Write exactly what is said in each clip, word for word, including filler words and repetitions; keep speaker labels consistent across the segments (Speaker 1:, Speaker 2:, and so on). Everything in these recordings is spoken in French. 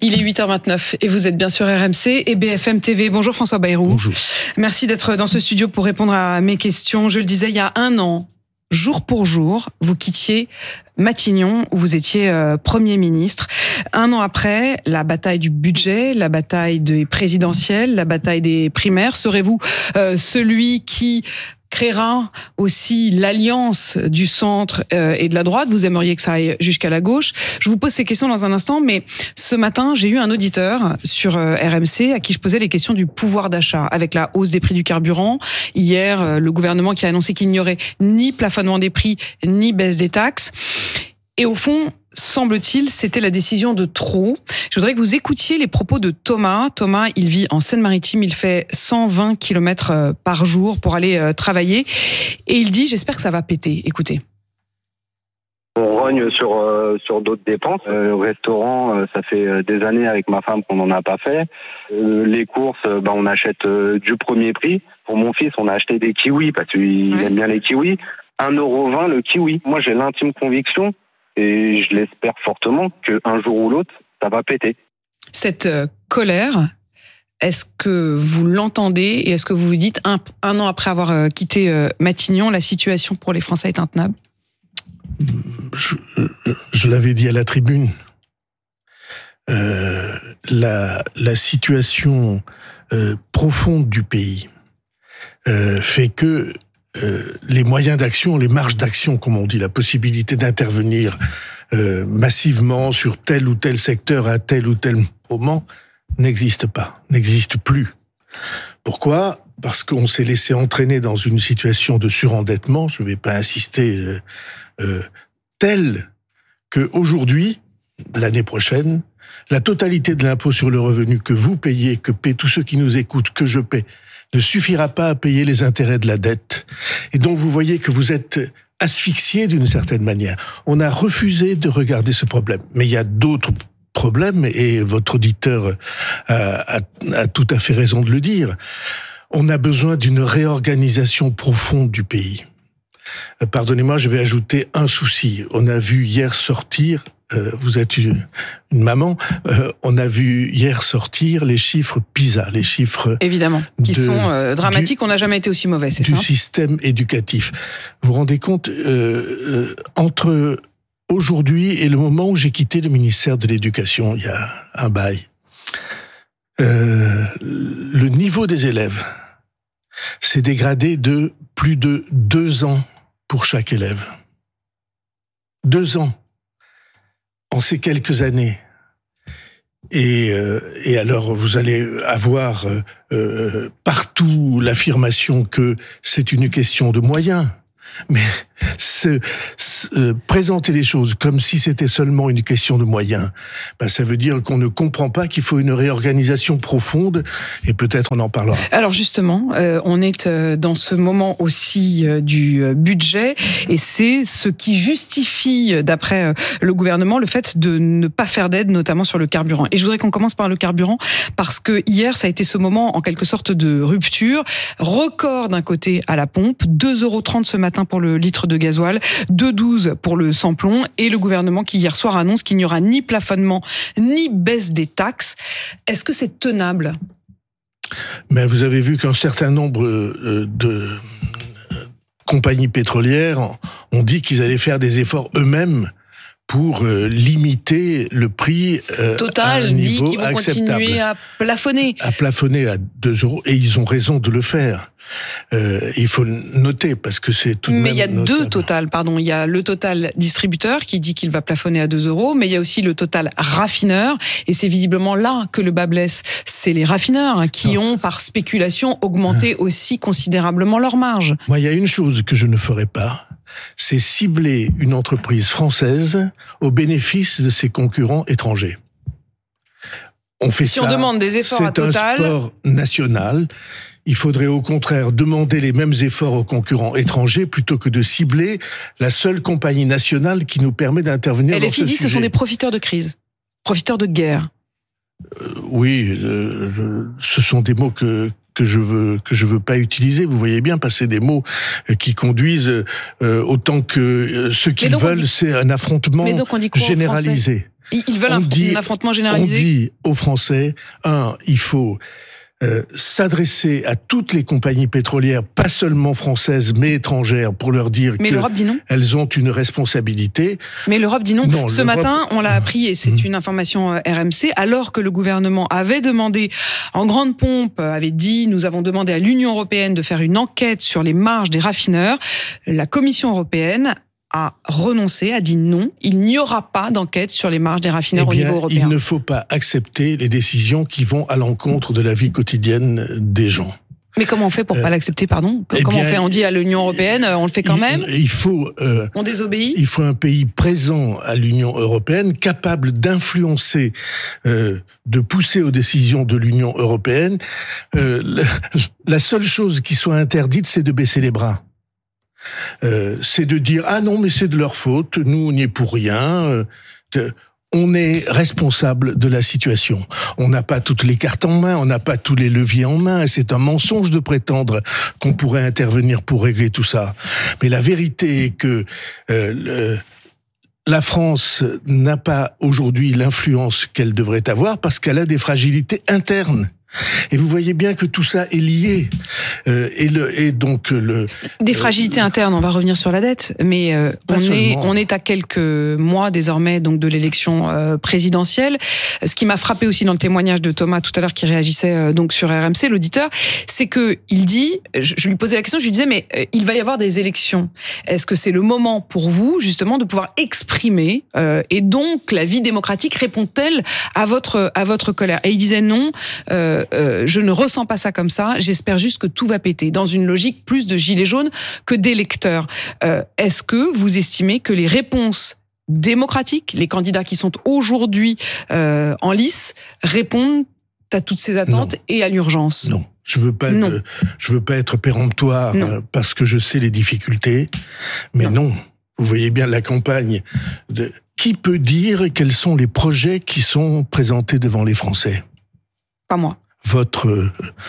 Speaker 1: Il est huit heures vingt-neuf et vous êtes bien sur R M C et B F M T V. Bonjour François Bayrou.
Speaker 2: Bonjour.
Speaker 1: Merci d'être dans ce studio pour répondre à mes questions. Je le disais, il y a un an, jour pour jour, vous quittiez Matignon où vous étiez euh, Premier ministre. Un an après, la bataille du budget, la bataille des présidentielles, la bataille des primaires. Serez-vous euh, celui qui créera aussi l'alliance du centre euh, et de la droite? Vous aimeriez que ça aille jusqu'à la gauche. Je vous pose ces questions dans un instant, mais ce matin, j'ai eu un auditeur sur euh, R M C à qui je posais les questions du pouvoir d'achat. Avec la hausse des prix du carburant, hier, euh, le gouvernement qui a annoncé qu'il n'y aurait ni plafonnement des prix, ni baisse des taxes. Et au fond, semble-t-il, c'était la décision de trop. Je voudrais que vous écoutiez les propos de Thomas. Thomas, il vit en Seine-Maritime, il fait cent vingt kilomètres par jour pour aller travailler. Et il dit, j'espère que ça va péter. Écoutez.
Speaker 3: On rogne sur, euh, sur d'autres dépenses. Euh, restaurant, euh, ça fait des années avec ma femme qu'on n'en a pas fait. Euh, les courses, euh, bah, on achète euh, du premier prix. Pour mon fils, on a acheté des kiwis parce qu'il ouais. aime bien les kiwis. un euro vingt le kiwi. Moi, j'ai l'intime conviction et je l'espère fortement qu'un jour ou l'autre, ça va péter.
Speaker 1: Cette euh, colère, est-ce que vous l'entendez et est-ce que vous vous dites, un, un an après avoir euh, quitté euh, Matignon, la situation pour les Français est intenable?
Speaker 2: Je, je, je l'avais dit à la tribune, euh, la, la situation euh, profonde du pays euh, fait que Euh, les moyens d'action, les marges d'action, comme on dit, la possibilité d'intervenir euh, massivement sur tel ou tel secteur à tel ou tel moment n'existe pas, n'existe plus. Pourquoi ? Parce qu'on s'est laissé entraîner dans une situation de surendettement, je ne vais pas insister, euh, euh, telle qu'aujourd'hui, l'année prochaine, la totalité de l'impôt sur le revenu que vous payez, que paient tous ceux qui nous écoutent, que je paie, ne suffira pas à payer les intérêts de la dette. Et donc vous voyez que vous êtes asphyxié d'une certaine manière. On a refusé de regarder ce problème. Mais il y a d'autres problèmes, et votre auditeur a, a, a tout à fait raison de le dire. On a besoin d'une réorganisation profonde du pays. Pardonnez-moi, je vais ajouter un souci. On a vu hier sortir, euh, vous êtes une, une maman, euh, on a vu hier sortir les chiffres PISA, les chiffres...
Speaker 1: Évidemment, qui
Speaker 2: de,
Speaker 1: sont euh, dramatiques,
Speaker 2: du,
Speaker 1: on n'a jamais été aussi mauvais, c'est
Speaker 2: du
Speaker 1: ça?
Speaker 2: Du système éducatif. Vous vous rendez compte, euh, euh, entre aujourd'hui et le moment où j'ai quitté le ministère de l'Éducation, il y a un bail, euh, le niveau des élèves s'est dégradé de plus de deux ans pour chaque élève. Deux ans en ces quelques années. Et, euh, et alors, vous allez avoir euh, euh, partout l'affirmation que c'est une question de moyens. Mais se, se, euh, présenter les choses comme si c'était seulement une question de moyens, ben ça veut dire qu'on ne comprend pas qu'il faut une réorganisation profonde, et peut-être on en parlera.
Speaker 1: Alors justement, euh, on est euh, dans ce moment aussi euh, du euh, budget, et c'est ce qui justifie, d'après euh, le gouvernement, le fait de ne pas faire d'aide, notamment sur le carburant. Et je voudrais qu'on commence par le carburant, parce que hier, ça a été ce moment en quelque sorte de rupture. Record d'un côté à la pompe, deux euros trente ce matin pour le litre de gasoil, deux euros douze pour le sans-plomb, et le gouvernement qui hier soir annonce qu'il n'y aura ni plafonnement ni baisse des taxes. Est-ce que c'est tenable ?
Speaker 2: Mais vous avez vu qu'un certain nombre de compagnies pétrolières ont dit qu'ils allaient faire des efforts eux-mêmes pour euh, limiter le prix euh,
Speaker 1: Total
Speaker 2: à un niveau
Speaker 1: dit qu'ils vont
Speaker 2: acceptable.
Speaker 1: continuer à plafonner.
Speaker 2: À plafonner à deux euros, et ils ont raison de le faire. Euh, il faut le noter, parce que c'est tout de
Speaker 1: mais
Speaker 2: même...
Speaker 1: Mais il y a
Speaker 2: notable.
Speaker 1: deux Total, pardon. Il y a le Total distributeur qui dit qu'il va plafonner à deux euros, mais il y a aussi le Total raffineur, et c'est visiblement là que le bas blesse. C'est les raffineurs qui non. ont, par spéculation, augmenté ah. aussi considérablement leur marge.
Speaker 2: Moi, il y a une chose que je ne ferai pas, c'est cibler une entreprise française au bénéfice de ses concurrents étrangers. On fait
Speaker 1: si
Speaker 2: ça,
Speaker 1: on demande des efforts à Total...
Speaker 2: C'est un sport national. Il faudrait au contraire demander les mêmes efforts aux concurrents étrangers plutôt que de cibler la seule compagnie nationale qui nous permet d'intervenir dans ce sujet.
Speaker 1: L F I dit que ce sont des profiteurs de crise, profiteurs de guerre.
Speaker 2: Euh, oui, euh, je, ce sont des mots que... que je veux que je veux pas utiliser. Vous voyez bien passer des mots qui conduisent euh, autant que euh, ce qu'ils veulent, dit... c'est un affrontement généralisé.
Speaker 1: Ils veulent un,
Speaker 2: dit,
Speaker 1: un affrontement généralisé.
Speaker 2: On dit aux Français, un, il faut euh, s'adresser à toutes les compagnies pétrolières, pas seulement françaises, mais étrangères, pour leur dire
Speaker 1: mais l'Europe dit non.
Speaker 2: Elles ont une responsabilité.
Speaker 1: Mais l'Europe dit non. non Ce matin, on l'a appris, et c'est
Speaker 2: mmh.
Speaker 1: une information R M C, alors que le gouvernement avait demandé, en grande pompe, avait dit, nous avons demandé à l'Union européenne de faire une enquête sur les marges des raffineurs, la Commission européenne a renoncé, a dit non, il n'y aura pas d'enquête sur les marges des raffineurs
Speaker 2: eh bien,
Speaker 1: au niveau européen.
Speaker 2: Il ne faut pas accepter les décisions qui vont à l'encontre de la vie quotidienne des gens.
Speaker 1: Mais comment on fait pour euh, pas l'accepter, pardon Comment
Speaker 2: eh bien,
Speaker 1: on fait On dit à l'Union européenne, on le fait quand
Speaker 2: il,
Speaker 1: même
Speaker 2: il faut, euh,
Speaker 1: On désobéit
Speaker 2: Il faut un pays présent à l'Union européenne, capable d'influencer, euh, de pousser aux décisions de l'Union européenne. Euh, la, la seule chose qui soit interdite, c'est de baisser les bras. Euh, c'est de dire « Ah non, mais c'est de leur faute, nous, on n'y est pour rien. Euh, » On est responsable de la situation. On n'a pas toutes les cartes en main, on n'a pas tous les leviers en main, et c'est un mensonge de prétendre qu'on pourrait intervenir pour régler tout ça. Mais la vérité est que euh, le, la France n'a pas aujourd'hui l'influence qu'elle devrait avoir parce qu'elle a des fragilités internes. Et vous voyez bien que tout ça est lié. Euh, et, le, et donc le
Speaker 1: des fragilités euh, internes. On va revenir sur la dette, mais euh, on est on est à quelques mois désormais donc de l'élection euh, présidentielle. Ce qui m'a frappé aussi dans le témoignage de Thomas tout à l'heure qui réagissait euh, donc sur R M C, l'auditeur, c'est que il dit, je, je lui posais la question, je lui disais mais euh, il va y avoir des élections. Est-ce que c'est le moment pour vous justement de pouvoir exprimer euh, et donc la vie démocratique répond-elle à votre à votre colère? Et il disait non. Euh, Euh, je ne ressens pas ça comme ça, j'espère juste que tout va péter, dans une logique plus de gilets jaunes que d'électeurs. Euh, est-ce que vous estimez que les réponses démocratiques, les candidats qui sont aujourd'hui euh, en lice, répondent à toutes ces attentes
Speaker 2: non.
Speaker 1: et à l'urgence?
Speaker 2: Non. Je veux pas,
Speaker 1: non.
Speaker 2: De, je veux pas être péremptoire euh, parce que je sais les difficultés, mais non. non. Vous voyez bien la campagne. De... Qui peut dire quels sont les projets qui sont présentés devant les Français?
Speaker 1: Pas moi.
Speaker 2: Votre euh,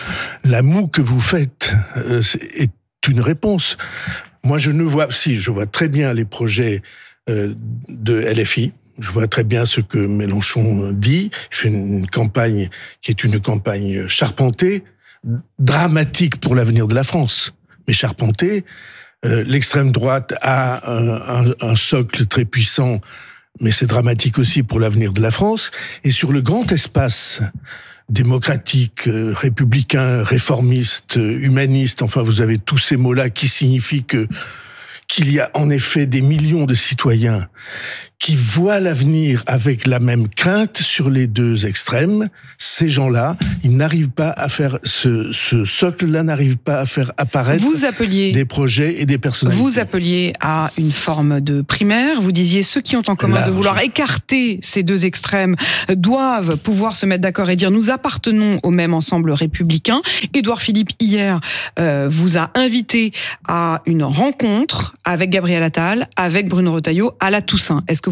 Speaker 2: la moue que vous faites euh, est une réponse. Moi, je ne vois si je vois très bien les projets euh, de L F I. Je vois très bien ce que Mélenchon dit. Il fait une, une campagne qui est une campagne charpentée, dramatique pour l'avenir de la France, mais charpentée. Euh, l'extrême droite a un, un, un socle très puissant, mais c'est dramatique aussi pour l'avenir de la France. Et sur le grand espace démocratique, euh, républicain, réformiste, euh, humaniste, enfin vous avez tous ces mots-là qui signifient que qu'il y a en effet des millions de citoyens qui voient l'avenir avec la même crainte sur les deux extrêmes. Ces gens-là, ils n'arrivent pas à faire ce, ce socle-là n'arrive pas à faire apparaître
Speaker 1: vous appeliez,
Speaker 2: des projets et des personnalités.
Speaker 1: Vous appeliez à une forme de primaire. Vous disiez ceux qui ont en commun
Speaker 2: Large.
Speaker 1: de vouloir écarter ces deux extrêmes doivent pouvoir se mettre d'accord et dire nous appartenons au même ensemble républicain. Édouard Philippe hier euh, vous a invité à une rencontre avec Gabriel Attal, avec Bruno Retailleau à la Toussaint. Est-ce que vous l'acceptez ?